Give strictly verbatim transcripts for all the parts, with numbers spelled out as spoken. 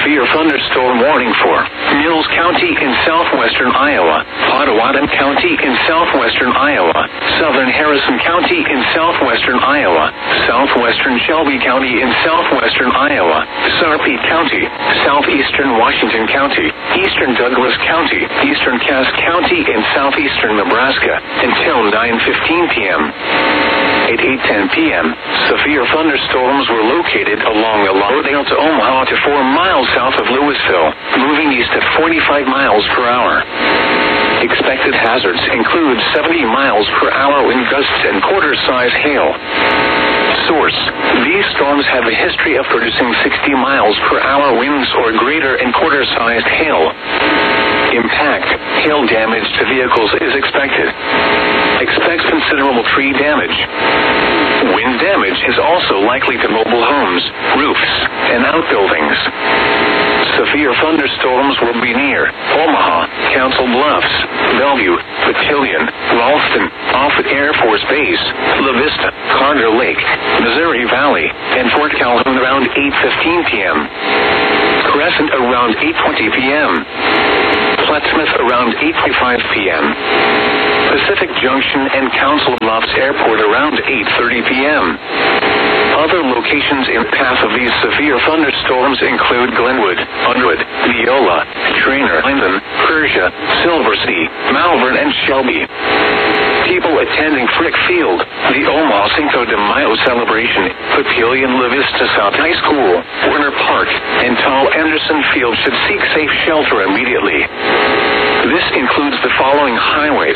severe thunderstorm warning for Mills County in southwestern Iowa, Potawatomi County in southwestern Iowa, southern Harrison County in southwestern Iowa, southwestern Shelby County in southwestern Iowa, Sarpy County, southeastern Washington County, eastern Douglas County, eastern Cass County, and southeastern Nebraska until nine fifteen p.m. At eight ten p.m., severe thunderstorms were located along the Lauderdale to Omaha to four miles south of Louisville, moving east at forty-five miles per hour. Expected hazards include seventy miles per hour wind gusts and quarter-size hail. Source: these storms have a history of producing sixty miles per hour winds or greater and quarter-sized hail. Impact: hail damage to vehicles is expected. Expect considerable tree damage. Wind damage is also likely to mobile homes, roofs, and outbuildings. Severe thunderstorms will be near Omaha, Council Bluffs, Bellevue, Battalion, Ralston, Offutt Air Force Base, La Vista, Carter Lake, Missouri Valley, and Fort Calhoun around eight fifteen p.m. Crescent around eight twenty p.m. Plattsmouth around eight twenty-five p.m. Pacific Junction and Council Bluffs Airport around eight thirty p.m. Other locations in the path of these severe thunderstorms include Glenwood, Underwood, Neola, Trainer, Linden, Persia, Silver City, Malvern, and Shelby. People attending Frick Field, the Omaha Cinco de Mayo celebration, Papillion La Vista South High School, Werner Park, and Tall Anderson Field should seek safe shelter immediately. This includes the following highways.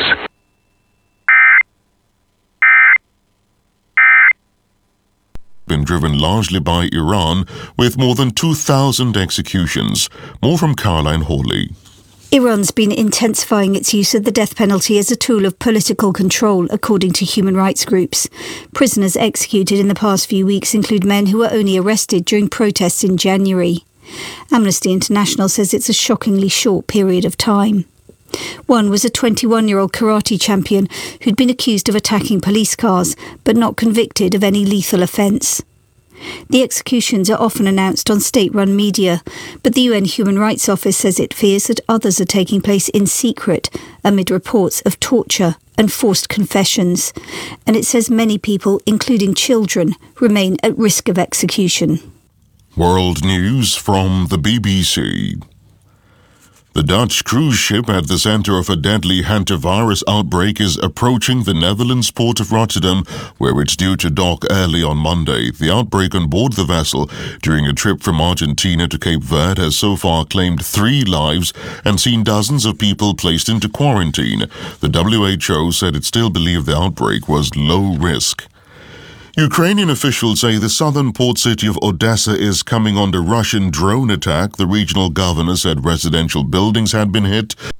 Been driven largely by Iran, with more than two thousand executions. More from Caroline Hawley. Iran's been intensifying its use of the death penalty as a tool of political control, according to human rights groups. Prisoners executed in the past few weeks include men who were only arrested during protests in January. Amnesty International says it's a shockingly short period of time. One was a twenty-one-year-old karate champion who'd been accused of attacking police cars, but not convicted of any lethal offence. The executions are often announced on state-run media, but the U N Human Rights Office says it fears that others are taking place in secret amid reports of torture and forced confessions, and it says many people, including children, remain at risk of execution. World news from the B B C. The Dutch cruise ship at the centre of a deadly hantavirus outbreak is approaching the Netherlands port of Rotterdam, where it's due to dock early on Monday. The outbreak on board the vessel during a trip from Argentina to Cape Verde has so far claimed three lives and seen dozens of people placed into quarantine. The W H O said it still believed the outbreak was low risk. Ukrainian officials say the southern port city of Odessa is coming under Russian drone attack. The regional governor said residential buildings had been hit.